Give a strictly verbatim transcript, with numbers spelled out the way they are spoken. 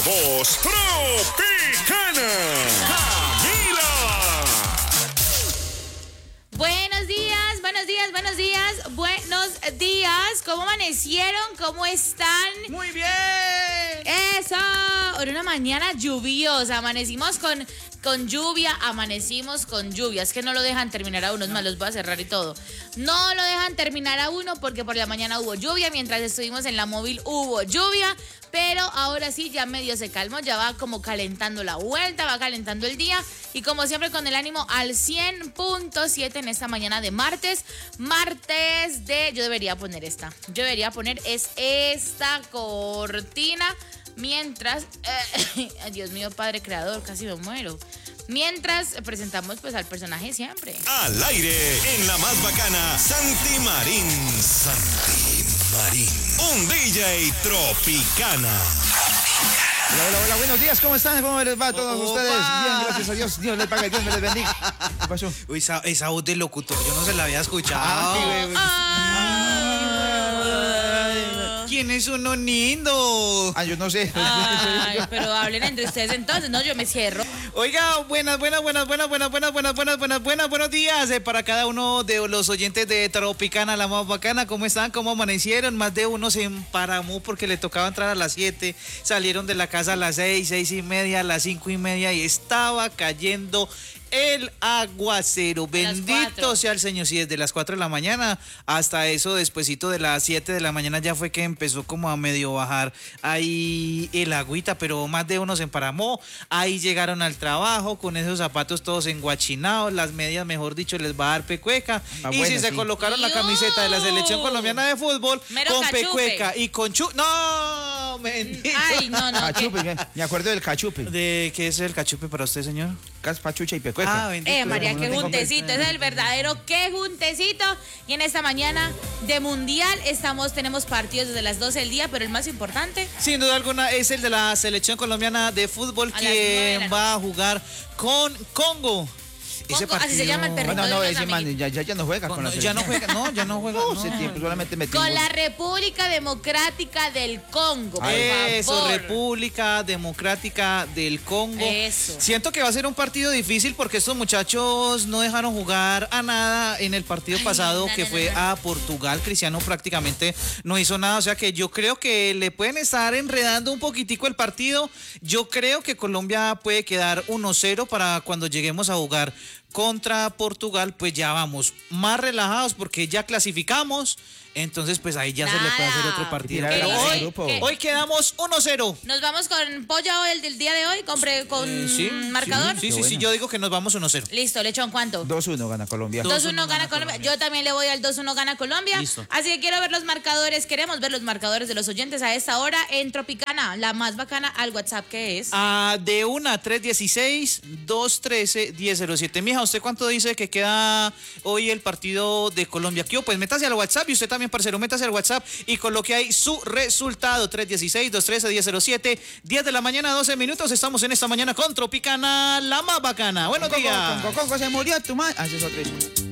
voz tropicana, Camila. Buenos días, buenos días, buenos días, buenos días. ¿Cómo amanecieron? ¿Cómo están? Muy bien. Eso, en una mañana lluviosa, amanecimos con, con lluvia, amanecimos con lluvia. Es que no lo dejan terminar a uno, es más, los voy a cerrar y todo. No lo dejan terminar a uno porque por la mañana hubo lluvia, mientras estuvimos en la móvil hubo lluvia, pero ahora sí ya medio se calmó, ya va como calentando la vuelta, va calentando el día y como siempre con el ánimo al cien punto siete en esta mañana de martes, martes de, yo debería poner esta, yo debería poner es esta cortina. Mientras, eh, Dios mío, Padre Creador, casi me muero. Mientras presentamos pues al personaje siempre. Al aire, en la más bacana, Santi Marín. Santi Marín. Un D J tropicana. Hola, hola, hola, buenos días, ¿cómo están? ¿Cómo les va a todos Opa. ustedes? Bien, gracias a Dios. Dios les pague, Dios me les bendiga. ¿Qué pasó? Uy, esa, esa voz de locutor, yo no se la había escuchado. Ah, sí, güey, güey. ¿Quién es uno lindo? Ah, yo no sé. Ay, pero hablen entre ustedes entonces, no, yo me cierro. Oiga, buenas, buenas, buenas, buenas, buenas, buenas, buenas, buenas, buenas, buenas, buenos días eh, para cada uno de los oyentes de Tropicana, la más bacana. ¿Cómo están? ¿Cómo amanecieron? Más de uno se emparamó porque le tocaba entrar a las siete. Salieron de la casa a las seis, seis y media, a las cinco y media y estaba cayendo el aguacero. Bendito sea el Señor. Sí, desde las cuatro de la mañana hasta eso, despuesito de las siete de la mañana ya fue que empezó como a medio bajar ahí el agüita, pero más de uno se emparamó. Ahí llegaron al trabajo con esos zapatos todos enguachinados, las medias, mejor dicho, les va a dar pecueca. Ah, y bueno, si se sí. colocaron la camiseta de la selección colombiana de fútbol Mero con cachupe. pecueca y con chu... ¡No! Bendito. Ay, no, no. Cachupe, ¿qué? me- me acuerdo del cachupe. ¿De qué es el cachupe para usted, señor? Caspachucha y pecueca. Ah, bendito. Eh, María, no qué tengo juntecito, ese es el verdadero qué juntecito. Y en esta mañana de Mundial estamos, tenemos partidos desde las doce del día, pero el más importante, Sin duda alguna es el de la selección colombiana de fútbol, A las nueve de la quien va a jugar con Congo. Congo, así se llama el perrito. No, no, no, de ese los man amiguitos. ya, ya, ya no juega con, Con- la ya no selección. juega, no, ya no juega. No, no. ese tiempo solamente metió Con un la gol. República Democrática del Congo, por Eso, favor. República Democrática del Congo. Eso. Siento que va a ser un partido difícil porque estos muchachos no dejaron jugar a nada en el partido Ay, pasado no, que no, fue no, no. a Portugal. Cristiano prácticamente no hizo nada, o sea que yo creo que le pueden estar enredando un poquitico el partido. Yo creo que Colombia puede quedar uno cero para cuando lleguemos a jugar contra Portugal, pues ya vamos más relajados porque ya clasificamos, entonces pues ahí ya se le puede hacer Nada. otro partido. Tirar Pero al hoy, grupo. ¿Qué? hoy quedamos uno cero. Nos vamos con pollo el del día de hoy, con, pre- con Eh, sí, marcador. Sí, sí, Qué sí, bueno. yo digo que nos vamos uno cero. Listo, Lechón, ¿cuánto? dos uno gana Colombia. Dos. dos uno gana Colombia. Yo también le voy al dos uno gana Colombia. Listo. Así que quiero ver los marcadores. Queremos ver los marcadores de los oyentes a esta hora en Tropicana, la más bacana, al WhatsApp que es. Ah, de una a tres dieciséis, dos trece, diez cero siete. Mija, ¿usted cuánto dice que queda hoy el partido de Colombia? ¿Qué? Pues métase al WhatsApp y usted también, parcero, métase al WhatsApp y coloque ahí su resultado. tres dieciséis, dos trece, diez cero siete. diez de la mañana, doce minutos. Estamos en esta mañana con Tropicana, la más bacana. Buenos Congo, días. Congo, Congo, se murió tu madre. Ah, ese es otro.